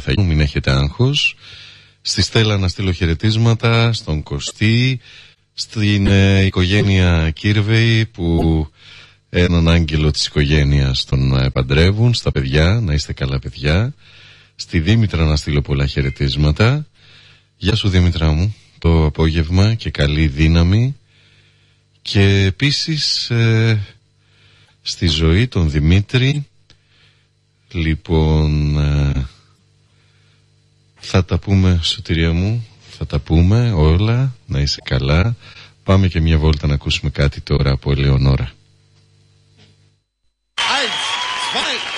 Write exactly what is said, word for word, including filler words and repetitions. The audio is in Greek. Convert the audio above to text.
θα γίνουν, μην έχετε άγχος. Στη Στέλλα να στείλω χαιρετίσματα, στον Κωστή, στην ε, οικογένεια Κίρβεϊ που έναν άγγελο της οικογένειας τον ε, παντρεύουν, στα παιδιά, να είστε καλά παιδιά. Στη Δήμητρα να στείλω πολλά χαιρετίσματα. Γεια σου Δήμητρα μου, το απόγευμα και καλή δύναμη. Και επίσης ε, στη Ζωή τον Δημήτρη. Λοιπόν, ε, θα τα πούμε Σωτηρία μου, θα τα πούμε όλα, να είσαι καλά. Πάμε και μια βόλτα να ακούσουμε κάτι τώρα από Ελεονόρα. Eins, zwei.